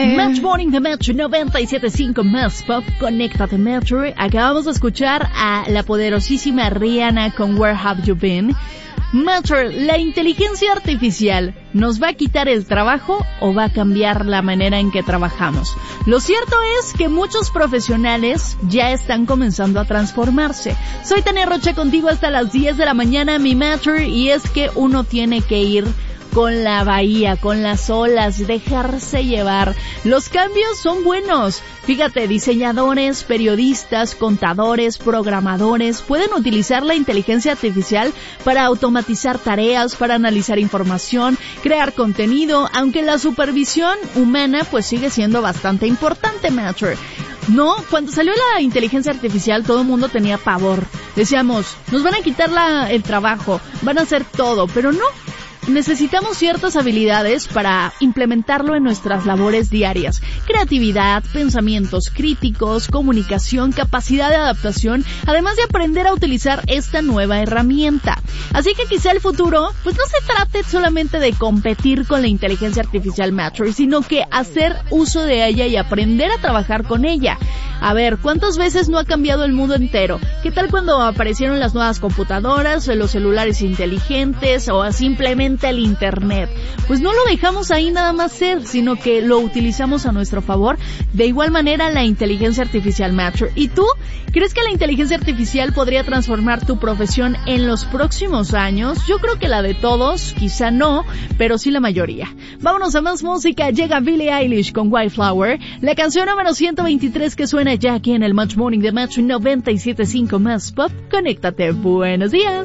Match Morning de Metro 97.5 más Pop. Conéctate Metro. Acabamos de escuchar a la poderosísima Rihanna con Where Have You Been. Metro, ¿la inteligencia artificial nos va a quitar el trabajo o va a cambiar la manera en que trabajamos? Lo cierto es que muchos profesionales ya están comenzando a transformarse. Soy Tania Rocha contigo hasta las 10 de la mañana, mi Metro, y es que uno tiene que ir con la bahía, con las olas, dejarse llevar. Los cambios son buenos. Fíjate, diseñadores, periodistas, contadores, programadores pueden utilizar la inteligencia artificial para automatizar tareas, para analizar información, crear contenido, aunque la supervisión humana pues sigue siendo bastante importante, Matter. No, cuando salió la inteligencia artificial todo el mundo tenía pavor. Decíamos, nos van a quitar el trabajo, van a hacer todo, pero no. Necesitamos ciertas habilidades para implementarlo en nuestras labores diarias. Creatividad, pensamientos críticos, comunicación, capacidad de adaptación, además de aprender a utilizar esta nueva herramienta. Así que quizá el futuro, pues no se trate solamente de competir con la inteligencia artificial Matter, sino que hacer uso de ella y aprender a trabajar con ella. A ver, ¿cuántas veces no ha cambiado el mundo entero? ¿Qué tal cuando aparecieron las nuevas computadoras, los celulares inteligentes o simplemente el internet? Pues no lo dejamos ahí nada más ser, sino que lo utilizamos a nuestro favor. De igual manera la inteligencia artificial Matter. ¿Y tú? ¿Crees que la inteligencia artificial podría transformar tu profesión en los próximos años? Yo creo que la de todos, quizá no, pero sí la mayoría. Vámonos a más música. Llega Billie Eilish con White Flower, la canción número 123 que suena ya aquí en el Match Morning de Match 97.5 más Pop. Conéctate. Buenos días.